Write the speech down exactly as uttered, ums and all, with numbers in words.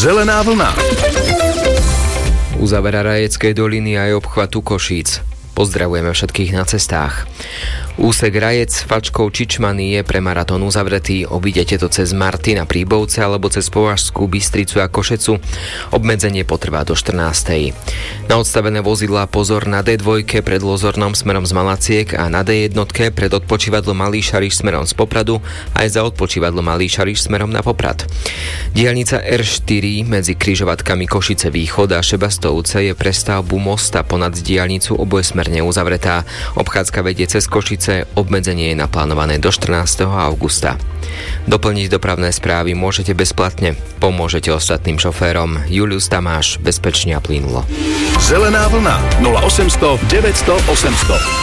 Zelená vlna. Uzavera Rajeckej doliny aj obchvatu Košíc. Pozdravujeme všetkých na cestách. Úsek Rajec, Fačkov, Čičmany je pre maratón uzavretý. Obídete to cez Martina, Príbovce alebo cez Považskú Bystricu a Košecu. Obmedzenie potrvá do štrnástej. Na odstavené vozidlá pozor na dé dva pred Lozornom smerom z Malaciek a na dé jedna pred odpočívadlom Malý Šariš smerom z Popradu aj za odpočívadlom Malý Šariš smerom na Poprad. Diaľnica er štyri medzi križovatkami Košice Východ a Šebastovce je pre stavbu mosta ponad diaľnicu obojsmerne uzavretá. Obchádzka vedie cez Košice, obmedzenie je naplánované do štrnásteho augusta. Doplniť dopravné správy môžete bezplatne. Pomôžete ostatným šoférom. Julius Tamáš, bezpečne a plynulo. Zelená vlna nula osemsto deväťsto osemsto.